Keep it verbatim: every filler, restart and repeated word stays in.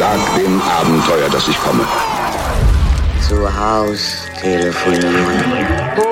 Sag dem Abenteuer, dass ich komme. Zu Haus telefonieren.